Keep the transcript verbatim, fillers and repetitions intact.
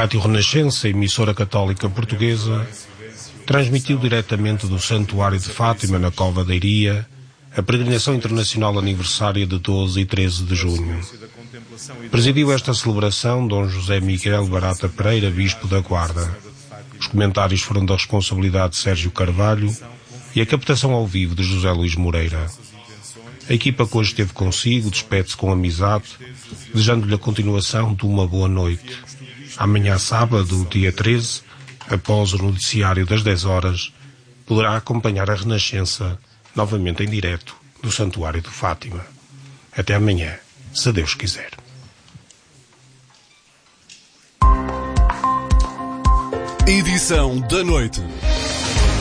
Rádio Renascença, emissora católica portuguesa, transmitiu diretamente do Santuário de Fátima, na Cova da Iria, a peregrinação internacional aniversária de doze e treze de junho. Presidiu esta celebração Dom José Miguel Barata Pereira, Bispo da Guarda. Os comentários foram da responsabilidade de Sérgio Carvalho e a captação ao vivo de José Luís Moreira. A equipa que hoje esteve consigo despede-se com amizade, desejando-lhe a continuação de uma boa noite. Amanhã, sábado, dia treze, após o noticiário das dez horas, poderá acompanhar a Renascença novamente em direto do Santuário de Fátima. Até amanhã, se Deus quiser. Edição da noite.